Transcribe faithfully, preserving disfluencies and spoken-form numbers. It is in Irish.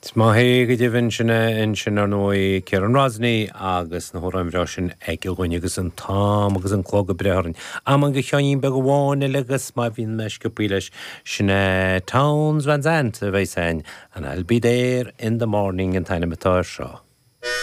Má hé go dtíhann sinna in sin ar nói Ciarán Rosnaí agus na hóráimrá sin ag gine agus an tám agus an clog go breharn. Am an go cheanín be go bháin legus má bhín meis go brí leis sinna Towns Van Zandt a bheith sein, and I'll be there in the morning an taine matá seo.